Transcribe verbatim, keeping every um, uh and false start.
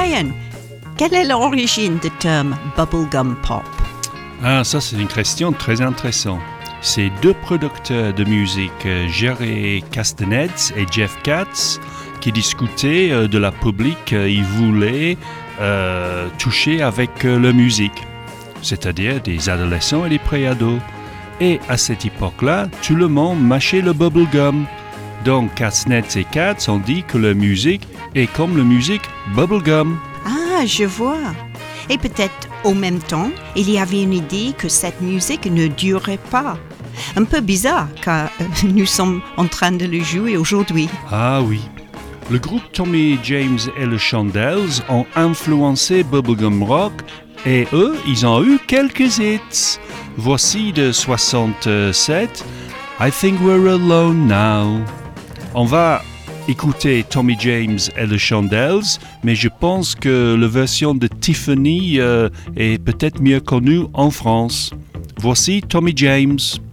Brian, quelle est l'origine du terme bubblegum pop? Ah, ça c'est une question très intéressante. C'est deux producteurs de musique, Jerry Castanets et Jeff Katz, qui discutaient euh, de la public. Euh, ils voulaient euh, toucher avec euh, la musique, c'est-à-dire des adolescents et des pré-ados. Et à cette époque-là, tout le monde mâchait le bubblegum. Donc Castanets et Katz ont dit que la musique est comme la musique bubblegum. Ah, je vois. Et peut-être au même temps, il y avait une idée que cette musique ne durait pas. Un peu bizarre, car euh, nous sommes en train de le jouer aujourd'hui. Ah oui. Le groupe Tommy James et les Shondells ont influencé bubblegum rock et eux, ils ont eu quelques hits. Voici de soixante-sept, I Think We're Alone Now. On va écouter Tommy James et les Shondells, mais je pense que la version de Tiffany euh, est peut-être mieux connue en France. Voici Tommy James.